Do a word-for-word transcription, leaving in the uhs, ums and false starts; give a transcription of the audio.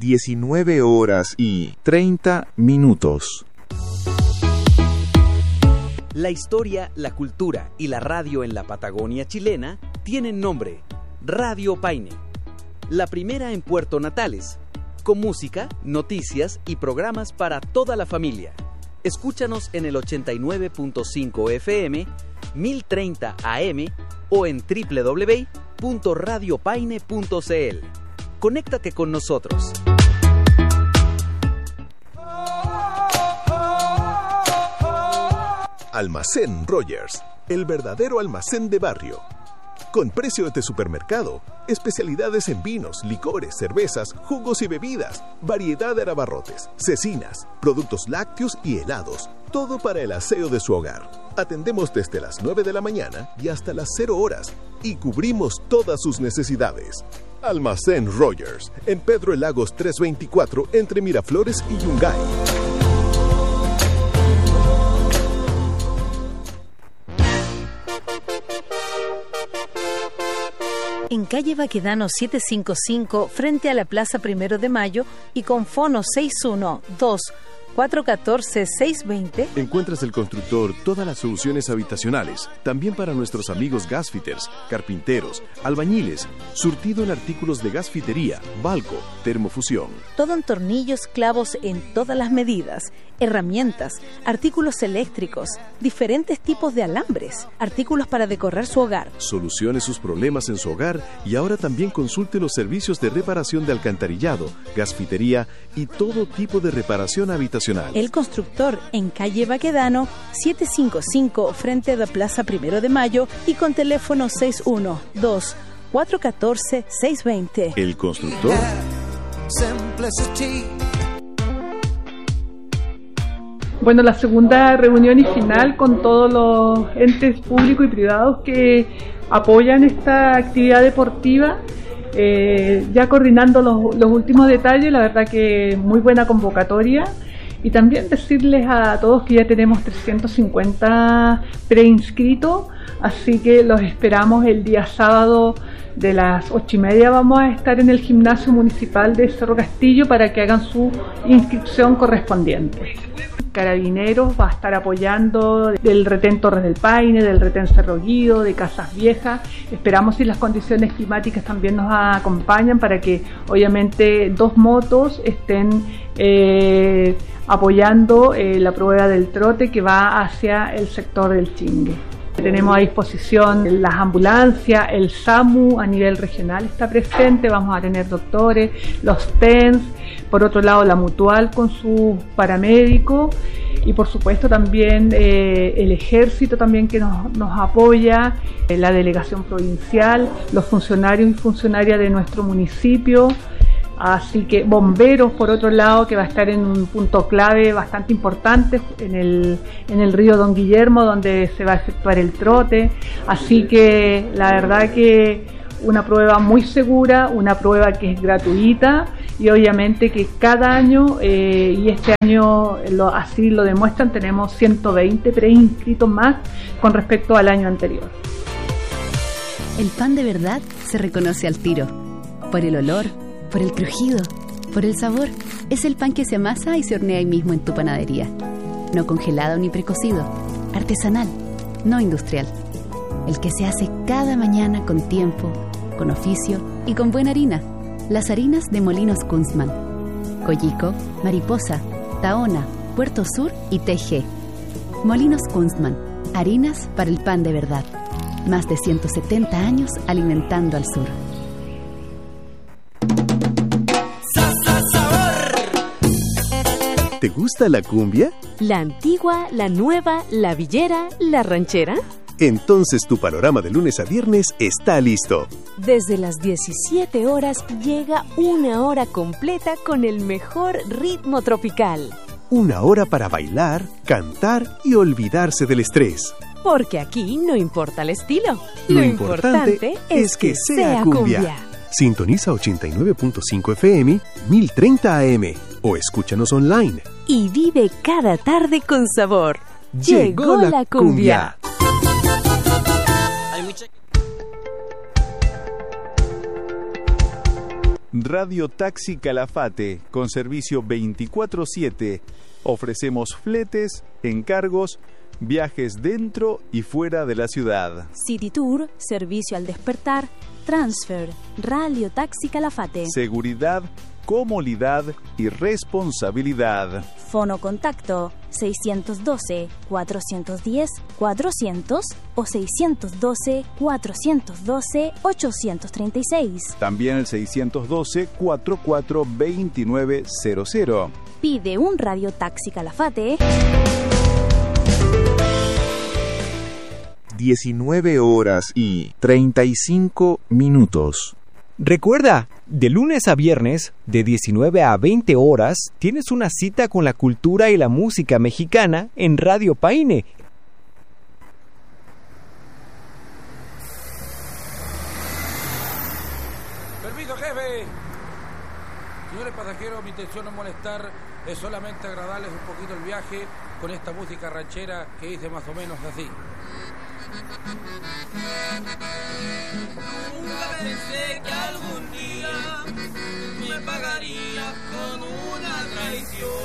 diecinueve horas y treinta minutos. La historia, la cultura y la radio en la Patagonia chilena tienen nombre: Radio Paine. La primera en Puerto Natales, con música, noticias y programas para toda la familia. Escúchanos en el ochenta y nueve punto cinco F M, mil treinta A M o en doble u doble u doble u punto radio paine punto c l. Conéctate con nosotros. Almacén Rogers, el verdadero almacén de barrio. Con precios de supermercado, especialidades en vinos, licores, cervezas, jugos y bebidas, variedad de abarrotes, cecinas, productos lácteos y helados, todo para el aseo de su hogar. Atendemos desde las nueve de la mañana y hasta las cero horas y cubrimos todas sus necesidades. Almacén Rogers, en Pedro el Lagos trescientos veinticuatro, entre Miraflores y Yungay. En calle Baquedano setecientos cincuenta y cinco, frente a la Plaza Primero de Mayo y con fono seis uno dos, cuatro uno cuatro, seis dos cero. Encuentras el constructor todas las soluciones habitacionales, también para nuestros amigos gasfitters, carpinteros, albañiles, surtido en artículos de gasfitería, balco, termofusión. Todo en tornillos, clavos en todas las medidas, herramientas, artículos eléctricos, diferentes tipos de alambres, artículos para decorar su hogar. Solucione sus problemas en su hogar y ahora también consulte los servicios de reparación de alcantarillado, gasfitería y todo tipo de reparación habitacional. El constructor, en calle Baquedano setecientos cincuenta y cinco, frente a la Plaza Primero de Mayo y con teléfono seis uno dos, cuatro uno cuatro, seis dos cero. El constructor. Bueno, la segunda reunión y final con todos los entes públicos y privados que apoyan esta actividad deportiva, eh, ya coordinando los, los últimos detalles. La verdad que muy buena convocatoria, y también decirles a todos que ya tenemos trescientos cincuenta preinscritos, así que los esperamos el día sábado de las ocho y media. Vamos a estar en el gimnasio municipal de Cerro Castillo para que hagan su inscripción correspondiente. Carabineros va a estar apoyando del retén Torres del Paine, del retén Cerro Guido, de Casas Viejas. Esperamos si las condiciones climáticas también nos acompañan para que obviamente dos motos estén eh, apoyando eh, la prueba del trote que va hacia el sector del Chingue. Tenemos a disposición las ambulancias, el SAMU a nivel regional está presente, vamos a tener doctores, los T E N S, por otro lado la Mutual con sus paramédicos y por supuesto también eh, el ejército también que nos, nos apoya, eh, la delegación provincial, los funcionarios y funcionarias de nuestro municipio. Así que bomberos, por otro lado, que va a estar en un punto clave bastante importante en el, en el río Don Guillermo, donde se va a efectuar el trote. Así que la verdad que una prueba muy segura, una prueba que es gratuita y obviamente que cada año, eh, y este año lo, así lo demuestran, tenemos ciento veinte preinscritos más con respecto al año anterior. El pan de verdad se reconoce al tiro, por el olor, por el crujido, por el sabor. Es el pan que se amasa y se hornea ahí mismo en tu panadería. No congelado ni precocido, artesanal, no industrial. El que se hace cada mañana con tiempo, con oficio y con buena harina. Las harinas de Molinos Kunstmann. Coyico, Mariposa, Tahona, Puerto Sur y T G. Molinos Kunstmann, harinas para el pan de verdad. Más de ciento setenta años alimentando al sur. ¿Te gusta la cumbia? ¿La antigua, la nueva, la villera, la ranchera? Entonces tu panorama de lunes a viernes está listo. Desde las diecisiete horas llega una hora completa con el mejor ritmo tropical. Una hora para bailar, cantar y olvidarse del estrés. Porque aquí no importa el estilo. Lo, Lo importante, importante es que, que sea cumbia. cumbia. Sintoniza ochenta y nueve punto cinco F M, mil treinta A M o escúchanos online. Y vive cada tarde con sabor. Llegó, Llegó la, la cumbia. cumbia. Radio Taxi Calafate, con servicio veinticuatro siete. Ofrecemos fletes, encargos, viajes dentro y fuera de la ciudad. City Tour, servicio al despertar, transfer, Radio Taxi Calafate. Seguridad, comodidad y responsabilidad. Fono contacto seiscientos doce, cuatrocientos diez, cuatrocientos o seiscientos doce, cuatrocientos doce, ochocientos treinta y seis. También el seiscientos doce, cuarenta y cuatro, veintinueve cero cero. Pide un Radio Taxi Calafate. diecinueve horas y treinta y cinco minutos. Recuerda, de lunes a viernes, de diecinueve a veinte horas, tienes una cita con la cultura y la música mexicana en Radio Paine. Permiso, jefe. Señores pasajeros, mi intención no es molestar, es solamente agradarles un poquito el viaje con esta música ranchera que dice más o menos así. Nunca pensé que algún día me pagaría con una traición.